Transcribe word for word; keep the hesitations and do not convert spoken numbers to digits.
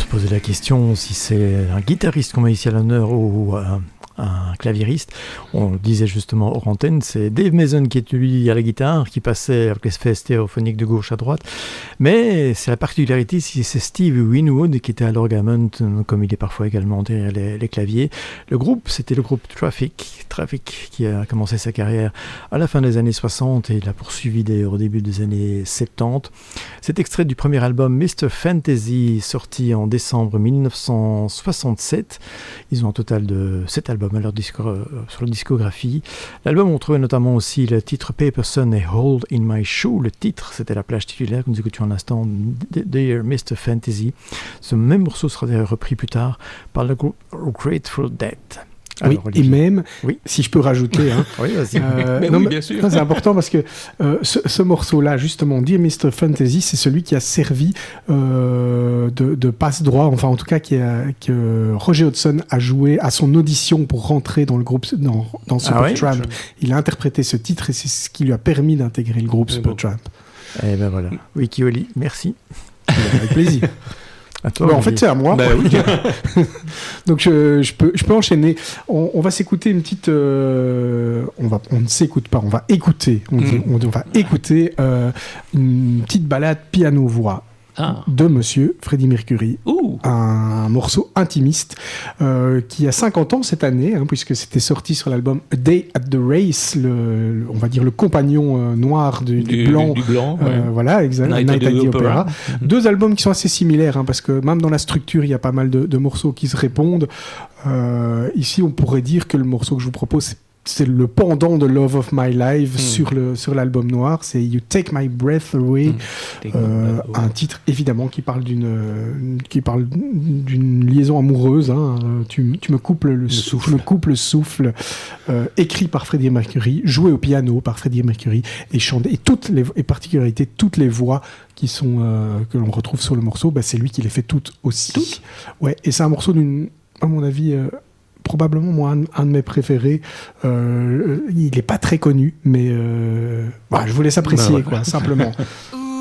posait la question si c'est un guitariste qu'on met ici à l'honneur ou un, un claviériste. On le disait justement hors antenne, c'est Dave Mason qui est lui à la guitare, qui passait avec l'effet stéréophonique de gauche à droite. Mais c'est la particularité ici, c'est Steve Winwood qui était à l'orgamont, comme il est parfois également derrière les, les claviers. Le groupe, c'était le groupe Traffic, Traffic qui a commencé sa carrière à la fin des années soixante et l'a poursuivi d'ailleurs au début des années soixante-dix. C'est extrait du premier album mister Fantasy, sorti en décembre dix-neuf cent soixante-sept. Ils ont un total de sept albums à leur disco, euh, sur leur discographie. L'album, on trouvait notamment aussi le titre Paper Sun et Hold in My Shoe. Le titre, c'était la plage titulaire que nous écoutions un instant, Dear mister Fantasy. Ce même morceau sera d'ailleurs repris plus tard par le groupe Grateful Dead. Alors, oui, Olivier. Et même, oui. si je peux rajouter, hein, oui, vas-y. Euh, mais non, oui, mais, bien sûr. Non, c'est important parce que euh, ce, ce morceau-là, justement, Dear mister Fantasy, c'est celui qui a servi euh, de, de passe-droit, enfin en tout cas qui a, que Roger Hodgson a joué à son audition pour rentrer dans le groupe, dans, dans Supertramp. Ah, oui, il a interprété ce titre et c'est ce qui lui a permis d'intégrer le groupe Supertramp. Bon. Eh ben voilà. Wiki Oli, merci. Avec plaisir. À toi, bah, en fait, c'est à moi. Bah, oui. Donc, je, je, peux, je peux enchaîner. On, on va s'écouter une petite. Euh, on, va, on ne s'écoute pas, on va écouter. On, mm. on, on va écouter euh, une petite balade piano-voix. Ah. De Monsieur Freddie Mercury, Ouh. un morceau intimiste euh, qui a cinquante ans cette année, hein, puisque c'était sorti sur l'album A Day at the Race, le, le, on va dire le compagnon euh, noir du, du, du blanc. Du, du blanc euh, ouais. Voilà, exact. Night, Night at the Opera. Opera. Mm-hmm. Deux albums qui sont assez similaires, hein, parce que même dans la structure, il y a pas mal de, de morceaux qui se répondent. Euh, ici, on pourrait dire que le morceau que je vous propose, c'est c'est le pendant de Love of My Life mm. sur, le, sur l'album noir, c'est You Take My Breath Away, mm. euh, un titre évidemment qui parle d'une, qui parle d'une liaison amoureuse, hein. tu, tu me coupes le, le souffle, me coupes le souffle euh, écrit par Freddie Mercury, joué au piano par Freddie Mercury et chanté, et toutes les et particularités, toutes les voix qui sont, euh, que l'on retrouve sur le morceau, bah, c'est lui qui les fait toutes aussi. Toutes ouais, et c'est un morceau d'une, à mon avis, euh, probablement moi un, un de mes préférés. Euh, il n'est pas très connu, mais euh, bah, je vous laisse apprécier, ben, quoi, ouais. simplement.